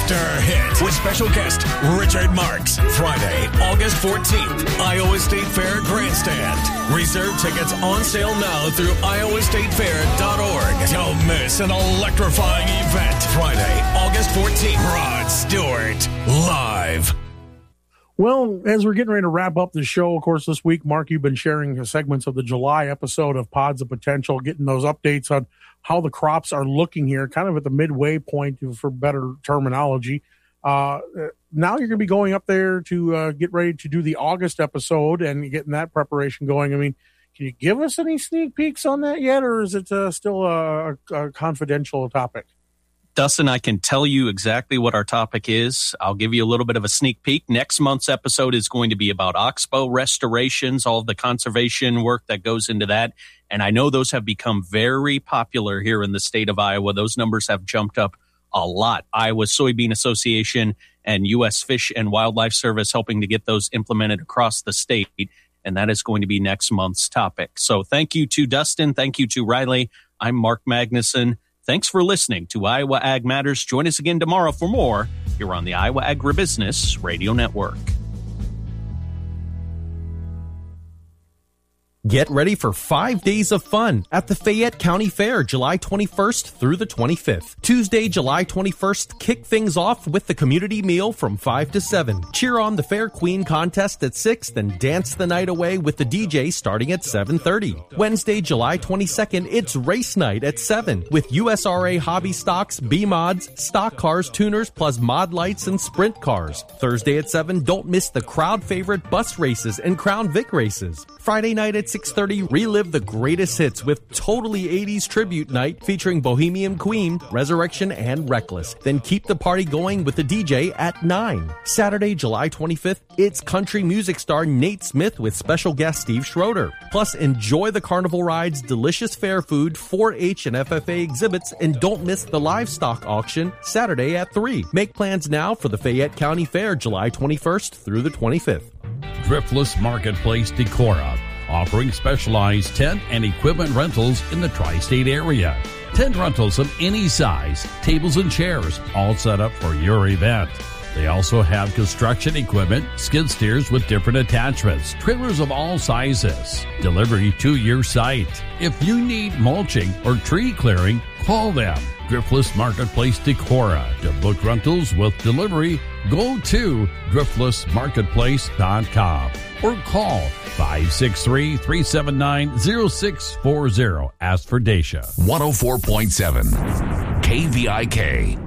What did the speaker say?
after hit with special guest Richard Marks. Friday, August 14th, Iowa State Fair Grandstand. Reserve tickets on sale now through iowastatefair.org. Don't miss an electrifying event. Friday, August 14th, Rod Stewart, live. Well, as we're getting ready to wrap up the show, of course, this week, Mark, you've been sharing segments of the July episode of Pods of Potential, getting those updates on how the crops are looking here, kind of at the midway point, for better terminology. Now you're going to be going up there to get ready to do the August episode and getting that preparation going. I mean, can you give us any sneak peeks on that yet, or is it still a confidential topic? Dustin, I can tell you exactly what our topic is. I'll give you a little bit of a sneak peek. Next month's episode is going to be about oxbow restorations, all of the conservation work that goes into that. And I know those have become very popular here in the state of Iowa. Those numbers have jumped up a lot. Iowa Soybean Association and U.S. Fish and Wildlife Service helping to get those implemented across the state. And that is going to be next month's topic. So thank you to Dustin. Thank you to Riley. I'm Mark Magnuson. Thanks for listening to Iowa Ag Matters. Join us again tomorrow for more here on the Iowa Agribusiness Radio Network. Get ready for 5 days of fun at the Fayette County Fair, July 21st through the 25th. Tuesday, July 21st, kick things off with the community meal from 5 to 7. Cheer on the Fair Queen contest at 6, then dance the night away with the DJ starting at 7:30. Wednesday, July 22nd, it's race night at 7 with USRA hobby stocks, B-mods, stock cars, tuners, plus mod lights and sprint cars. Thursday at 7, don't miss the crowd favorite bus races and Crown Vic races. Friday night at 6:30, relive the greatest hits with Totally 80s Tribute Night featuring Bohemian Queen, Resurrection, and Reckless. Then keep the party going with the DJ at 9. Saturday, July 25th, it's country music star Nate Smith with special guest Steve Schroeder. Plus, enjoy the carnival rides, delicious fair food, 4-H and FFA exhibits, and don't miss the livestock auction Saturday at 3. Make plans now for the Fayette County Fair, July 21st through the 25th. Thriftless Marketplace Decorah, offering specialized tent and equipment rentals in the tri-state area. Tent rentals of any size, tables and chairs, all set up for your event. They also have construction equipment, skid steers with different attachments, trailers of all sizes, delivery to your site. If you need mulching or tree clearing, call them. Driftless Marketplace Decorah. To book rentals with delivery, go to driftlessmarketplace.com or call 563-379-0640. Ask for Dacia. 104.7 KVIK.